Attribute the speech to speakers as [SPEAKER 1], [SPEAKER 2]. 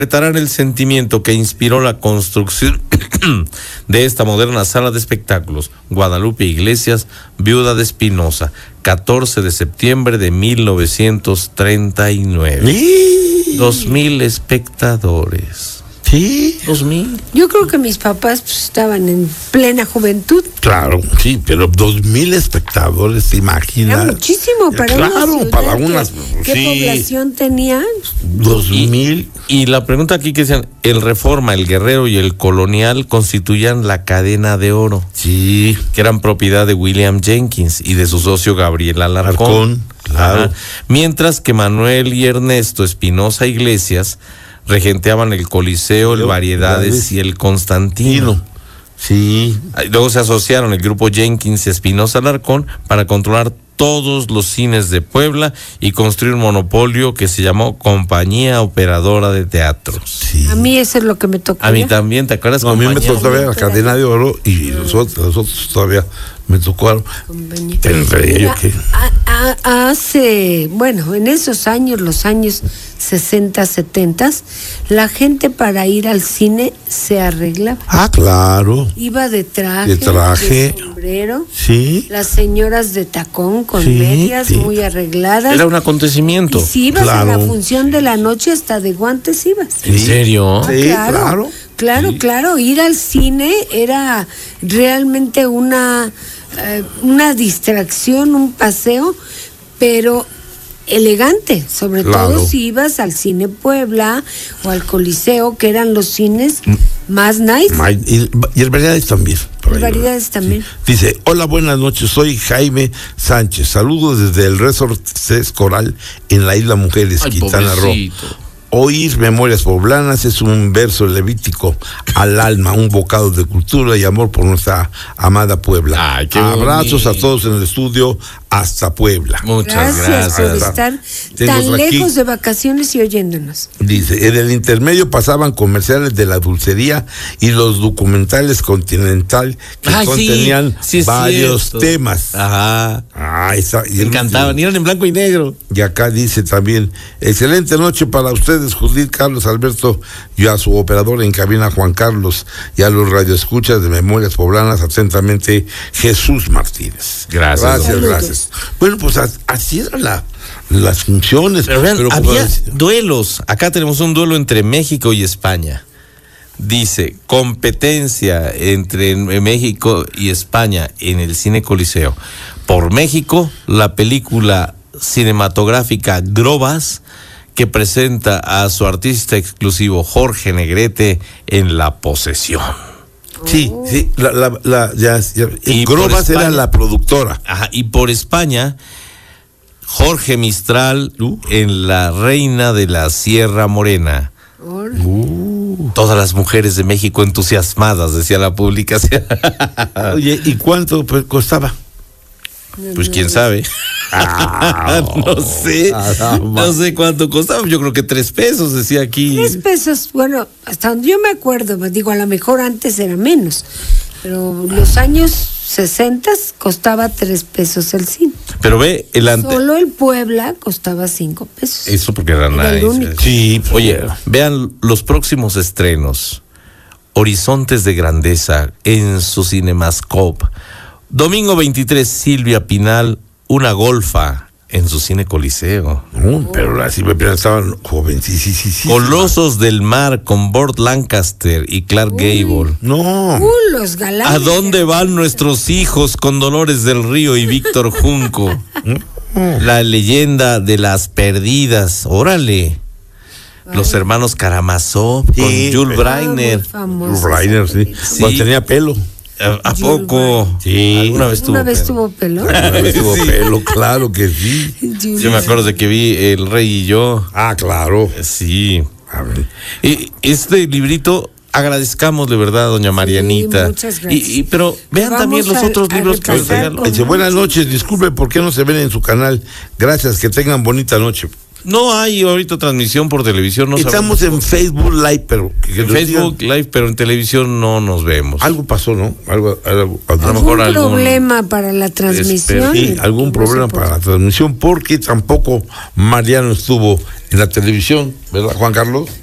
[SPEAKER 1] Interpretarán el sentimiento que inspiró la construcción de esta moderna sala de espectáculos. Guadalupe Iglesias, viuda de Espinosa, 14 de septiembre de 1939. 2,000 espectadores.
[SPEAKER 2] Sí.
[SPEAKER 1] 2,000.
[SPEAKER 3] Yo creo que mis papás estaban en plena juventud.
[SPEAKER 2] Claro, sí, pero 2,000 espectadores, ¿te imaginas?
[SPEAKER 3] Era muchísimo para una ciudad.
[SPEAKER 2] Para unas,
[SPEAKER 3] ¿Qué
[SPEAKER 2] sí,
[SPEAKER 3] población tenía?
[SPEAKER 2] 2,000.
[SPEAKER 1] Y la pregunta aquí que decían, el Reforma, el Guerrero y el Colonial constituían la cadena de oro.
[SPEAKER 2] Sí.
[SPEAKER 1] Que eran propiedad de William Jenkins y de su socio Gabriel Alarcón.
[SPEAKER 2] Claro.
[SPEAKER 1] Ajá. Mientras que Manuel y Ernesto Espinosa Iglesias regenteaban el Coliseo, el Variedades y el Constantino.
[SPEAKER 2] Sí.
[SPEAKER 1] Luego se asociaron el grupo Jenkins y Espinosa Alarcón para controlar todos los cines de Puebla y construir un monopolio que se llamó Compañía Operadora de Teatros.
[SPEAKER 2] Sí.
[SPEAKER 3] A mí eso es lo que me tocó.
[SPEAKER 1] A mí también, ¿te acuerdas?
[SPEAKER 2] No, a mí me tocó todavía la
[SPEAKER 3] Operadora.
[SPEAKER 2] cadena de oro y los otros todavía me tocó.
[SPEAKER 3] Hace, bueno, en esos años, los años 60, 70, la gente para ir al cine se arreglaba.
[SPEAKER 2] Ah, claro.
[SPEAKER 3] Iba de traje, de sombrero.
[SPEAKER 2] Sí.
[SPEAKER 3] Las señoras de tacón con
[SPEAKER 2] Sí,
[SPEAKER 3] medias
[SPEAKER 2] sí.
[SPEAKER 3] muy arregladas.
[SPEAKER 1] Era un acontecimiento.
[SPEAKER 3] Y si ibas
[SPEAKER 2] Claro.
[SPEAKER 3] a la función de la noche, hasta de guantes ibas.
[SPEAKER 1] ¿En serio?
[SPEAKER 2] Sí, claro.
[SPEAKER 3] Claro,
[SPEAKER 2] Sí.
[SPEAKER 3] claro, ir al cine era realmente una distracción, un paseo, pero elegante, sobre
[SPEAKER 2] Claro.
[SPEAKER 3] todo si ibas al Cine Puebla o al Coliseo, que eran los cines más nice.
[SPEAKER 2] Y el Variedades también. por
[SPEAKER 3] El
[SPEAKER 2] ahí,
[SPEAKER 3] Variedades
[SPEAKER 2] ¿verdad?
[SPEAKER 3] también.
[SPEAKER 2] Sí. Dice, hola, buenas noches, soy Jaime Sánchez. Saludos desde el Resort Cés Coral en la Isla Mujeres,
[SPEAKER 1] Ay,
[SPEAKER 2] Quintana Roo.
[SPEAKER 1] pobrecito.
[SPEAKER 2] Oír Memorias Poblanas es un verso levítico al alma, un bocado de cultura y amor por nuestra amada Puebla.
[SPEAKER 1] Ay, qué
[SPEAKER 2] Abrazos
[SPEAKER 1] bonito.
[SPEAKER 2] a todos en el estudio, hasta Puebla.
[SPEAKER 1] Muchas
[SPEAKER 3] Gracias por
[SPEAKER 1] gracias.
[SPEAKER 3] estar
[SPEAKER 2] Tengo
[SPEAKER 3] tan
[SPEAKER 2] otra aquí.
[SPEAKER 3] lejos de vacaciones y oyéndonos.
[SPEAKER 2] Dice, en el intermedio pasaban comerciales de la dulcería y los documentales Continental que
[SPEAKER 1] Ay, sí,
[SPEAKER 2] contenían
[SPEAKER 1] sí es
[SPEAKER 2] varios
[SPEAKER 1] cierto.
[SPEAKER 2] temas.
[SPEAKER 1] Ajá.
[SPEAKER 2] Me
[SPEAKER 1] Me encantaban, y eran en blanco y negro.
[SPEAKER 2] Y acá dice también, excelente noche para ustedes, Judith, Carlos, Alberto, y a su operador en cabina, Juan Carlos, y a los radioescuchas de Memorias Poblanas, atentamente, Jesús Martínez.
[SPEAKER 1] Gracias.
[SPEAKER 2] Gracias. Bueno, pues así eran las funciones.
[SPEAKER 1] Pero vean,
[SPEAKER 2] como
[SPEAKER 1] había
[SPEAKER 2] decía-
[SPEAKER 1] duelos. Acá tenemos un duelo entre México y España. Dice, competencia entre México y España en el Cine Coliseo. Por México, la película cinematográfica Grobas, que presenta a su artista exclusivo Jorge Negrete en La Posesión.
[SPEAKER 2] Sí,
[SPEAKER 1] Y por
[SPEAKER 2] Grobas era
[SPEAKER 1] España-
[SPEAKER 2] la productora.
[SPEAKER 1] Ajá, y por España, Jorge Mistral en La Reina de la Sierra Morena. Todas las mujeres de México entusiasmadas, decía la publicación.
[SPEAKER 2] Oye, ¿y cuánto costaba?
[SPEAKER 1] Pues quién sabe. No sé cuánto costaba. Yo creo que 3 pesos, decía aquí.
[SPEAKER 3] 3 pesos, bueno, hasta donde yo me acuerdo, digo, a lo mejor antes era menos, pero los años 60 costaba 3 pesos el cine.
[SPEAKER 1] Pero ve,
[SPEAKER 3] Solo el Puebla costaba 5 pesos.
[SPEAKER 1] Eso porque era
[SPEAKER 3] Era el
[SPEAKER 1] nice.
[SPEAKER 3] único.
[SPEAKER 2] Sí,
[SPEAKER 1] Oye, vean los próximos estrenos. Horizontes de Grandeza en su Cinemascope. Domingo 23, Silvia Pinal, Una Golfa en su Cine Coliseo.
[SPEAKER 2] pero las estaban jóvenes, sí.
[SPEAKER 1] Colosos del Mar con Burt Lancaster y Clark Gable.
[SPEAKER 2] No.
[SPEAKER 3] Los galanes.
[SPEAKER 1] ¿A dónde van nuestros hijos con Dolores del Río y Víctor Junco? La leyenda de las perdidas. Órale. Los hermanos Karamazov con Jules Breiner.
[SPEAKER 2] Breiner, sí. Cuando tenía pelo.
[SPEAKER 1] ¿A poco?
[SPEAKER 2] Sí.
[SPEAKER 1] ¿Alguna vez
[SPEAKER 3] ¿Una vez tuvo pelo?
[SPEAKER 2] Una vez tuvo pelo, claro que sí.
[SPEAKER 1] Yo me acuerdo de que vi El Rey y yo.
[SPEAKER 2] Ah, claro.
[SPEAKER 1] Sí.
[SPEAKER 2] A ver.
[SPEAKER 1] Y este librito, agradezcamos de verdad, doña Marianita.
[SPEAKER 3] muchas gracias.
[SPEAKER 1] Pero vean
[SPEAKER 3] Vamos
[SPEAKER 1] también los
[SPEAKER 3] a
[SPEAKER 1] otros libros que les
[SPEAKER 3] repasar
[SPEAKER 1] regalo.
[SPEAKER 3] con-
[SPEAKER 2] Dice, buenas noches, disculpe, ¿por qué no se ven en su canal? Gracias, que tengan bonita noche.
[SPEAKER 1] No hay ahorita transmisión por televisión. No
[SPEAKER 2] Estamos
[SPEAKER 1] sabemos.
[SPEAKER 2] en Facebook Live, pero que
[SPEAKER 1] En
[SPEAKER 2] nos
[SPEAKER 1] Facebook
[SPEAKER 2] digan,
[SPEAKER 1] Live, pero en televisión no nos vemos.
[SPEAKER 2] algo pasó, ¿no? Algo
[SPEAKER 1] A lo
[SPEAKER 3] ¿Algún
[SPEAKER 1] mejor algún
[SPEAKER 3] problema para la transmisión?
[SPEAKER 2] sí, algún
[SPEAKER 3] No
[SPEAKER 2] problema
[SPEAKER 3] sé por
[SPEAKER 2] para la transmisión, porque tampoco Mariano estuvo en la televisión, ¿verdad, Juan Carlos?